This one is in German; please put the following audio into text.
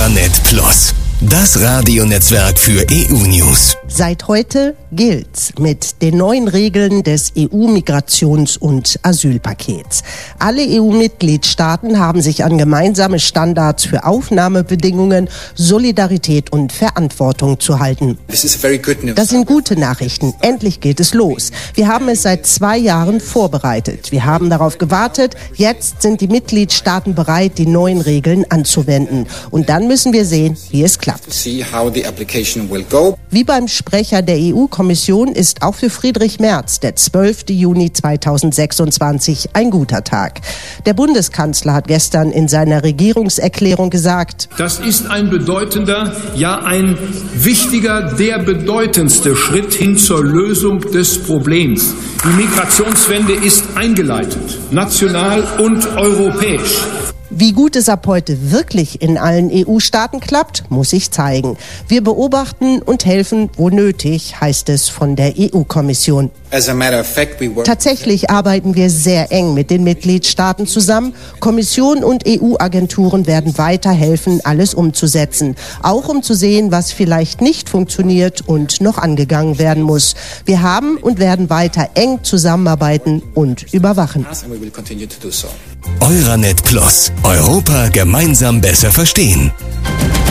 Euranet Plus, das Radionetzwerk für EU-News. Seit heute gilt's mit den neuen Regeln des EU-Migrations- und Asylpakets. Alle EU-Mitgliedstaaten haben sich an gemeinsame Standards für Aufnahmebedingungen, Solidarität und Verantwortung zu halten. Das sind gute Nachrichten. Endlich geht es los. Wir haben es seit 2 Jahren vorbereitet. Wir haben darauf gewartet. Jetzt sind die Mitgliedstaaten bereit, die neuen Regeln anzuwenden. Und dann müssen wir sehen, wie es klappt. Wie beim Sprecher der EU-Kommission ist auch für Friedrich Merz der 12. Juni 2026 ein guter Tag. Der Bundeskanzler hat gestern in seiner Regierungserklärung gesagt: Das ist ein bedeutender, ja ein wichtiger, der bedeutendste Schritt hin zur Lösung des Problems. Die Migrationswende ist eingeleitet, national und europäisch. Wie gut es ab heute wirklich in allen EU-Staaten klappt, muss sich zeigen. Wir beobachten und helfen, wo nötig, heißt es von der EU-Kommission. Tatsächlich arbeiten wir sehr eng mit den Mitgliedstaaten zusammen. Kommission und EU-Agenturen werden weiterhelfen, alles umzusetzen. Auch um zu sehen, was vielleicht nicht funktioniert und noch angegangen werden muss. Wir haben und werden weiter eng zusammenarbeiten und überwachen. Euranet Plus. Europa gemeinsam besser verstehen.